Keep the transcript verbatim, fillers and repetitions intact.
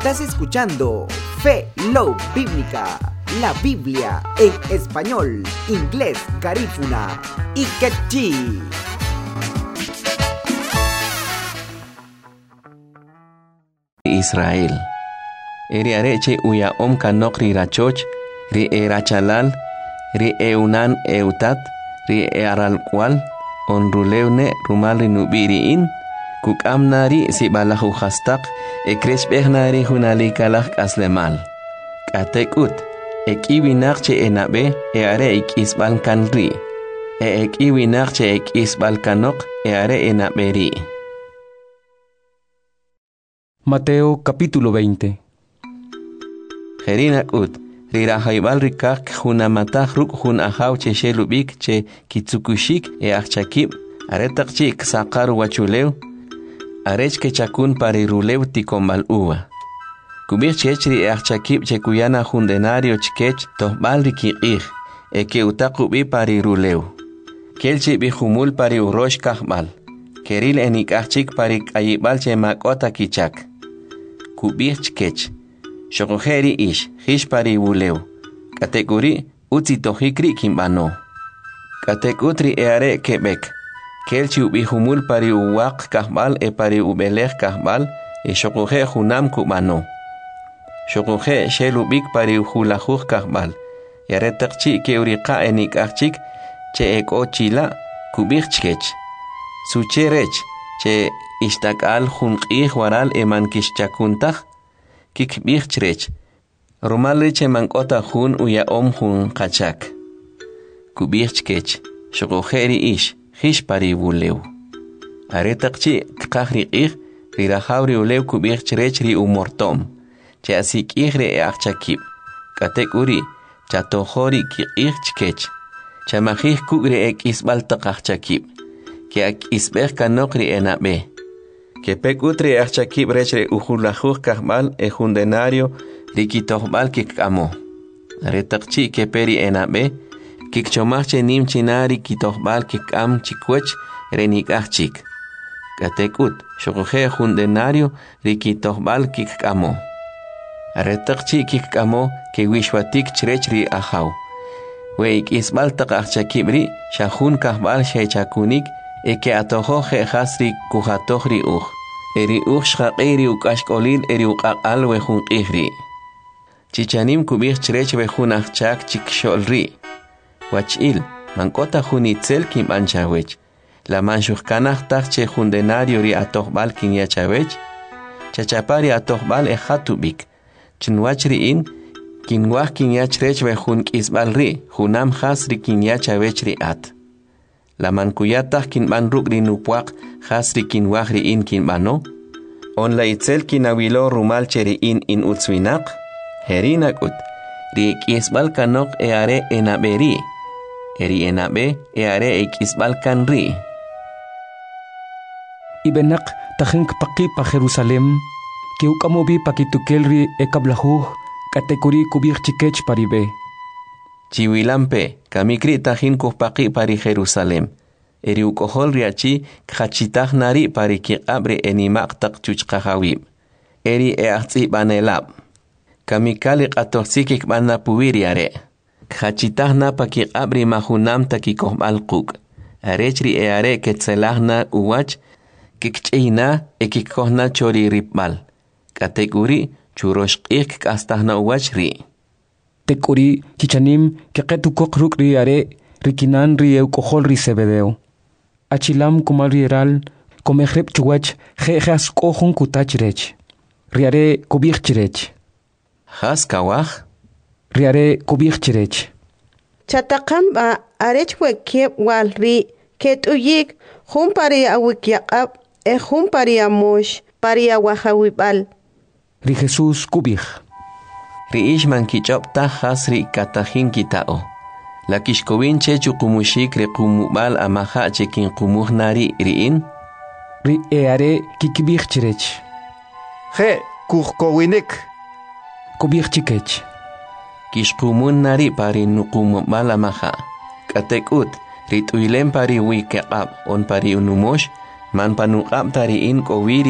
Estás escuchando Fe Love Bíblica, la Biblia en español, inglés, garífuna y quechí. Israel. Eri areche uya om kanok ri rachoch, ri e rachalal, ri e unan eutat, ri e aralkwal, on ruleune rumal ri nubiri in, kuk amnari si balahu hastak, e kreshbehnari hunali kalak aslemal. Katekut, ek iwinakche enabe, e are ek isbal kanri, e ek iwinakche ek isbal kanok, e are enaberi. Mateo capítulo veinte. Jerinak ut, rirahaibal rikak hunamatah ruk hun ahaw che shelubik che kitsukushik e achakib, aretak chik sakar wachulew, arech ke chakun parirulew tikombal uwa. Kubich chechri e achakib che kuyana hundenario chkech tohbal rikikih, e ke utakubi parirulew. Kelchi bihumul pari urosh kahbal, keril enik achik parik ayibal che makota kichak. Kubich chkech. Shokojeri ish, hish pari wuleu. Kategori, utzi tohikri kimbano. Kategutri eare kebek. Kelchi ubihumul pari uwak kahbal e pari ubelech kahbal e shokoje hunam kubano. Shokoje shelubik pari uhulajuj kahbal. Yaretakchi keurika enik achik che eko chila kubich chkech. Sucherech che ishtakal junqih waral eman kishchakuntah. Kik bichtrech. Romalreche mankota hun uya om hun kachak. Kubichkech. Shokojeri ish. Hish pari wuleu. Aretakchi kakri ich. Rirahabri ulew kubichtrech ri umortom. Che asik ihre e achakib. Katek uri. Chatohori ki ichkech. Chamahih kugre ek isbal takachakib. Ke ak isbeh kanokri enabe. Que pek utri achakib rechre uhulajuj kahbal e hundenario rikitohbal kikamo. Retakchi que peri enabe, kikchomache nim chinari kitohbal kikam chikwech renikachik. Katekut, shokoje hundenario rikitohbal kikamo. Retakchi kikamo que wishwatik chrechri ahaw. Weik isbal tak achakibri shahun kahbal shechakunik e que atojo je hasri kujatojri uj. Eri uj shaqiri ukashkolil eri uqaqal wejun qihri. Chichanim kubich chrech wejun achak chikxolri. Wachil, mankota junitzel kim anchawech. La manshujkanaj tachche jundenario ri atojbal kin yachawech. Chachapari atojbal e hatubik. Chinwachri in, kinwaj kin yachrech wejun kisbalri, junam hasri kin yachawech ri at. La mankuyatah kin ban rukri nupuak hasri kin wahri in kin bano. On la itzel kin awilo rumal cheri in in utzwinak. Herinak ut. Ri kisbal kanok e are enaberi. Eri enabe e are e kisbal kanri. Ibenak tahink paki pa Jerusalem. Kiukamobi pakitukelri e kablahuj. Katekuri kubir chikech paribe. Chiwilampe, kamikri tajin kuhpaki pari Jerusalem. Eri ukohol riachi kachitah nari pari kiabre enimak tak chuchkahawib. Eri e ahtsi banelab. Kamikali qatoxikik bana puwiriare. Kachitah na pa kiabre mahunam takikohbal kuk. Arechri e are ketzelahna uwach kikchina e kikohna chori ripbal. Kategori churoshqik kastahna uwach ri. Tekuri chichanim keketu kokruk riare rikinan rieu kohol ri sebedeo. Achilam kumal rieral komehrep chuwach jejas kohun kutachrech. Riare kubirchrech. Has kawach? Riare kubirchrech. Chatakamba arechwe kiep wal ri ketuyik humpari awikyaqab e humpari amosh pari awahawibal. Ri Jesus kubir. Riish man kichop tajas ri katajin kitao. La kishkowin che chukumushik re kumubal amaha che kin kumuh nari riin. Ri eare kikibir chirech. Je kuhkowinik. Kubir chikech. Kishkumun nari pari nukumubal amaha. Katekut rit uilem pari wikeqab on pari unumosh man panuqab tariin kowiri.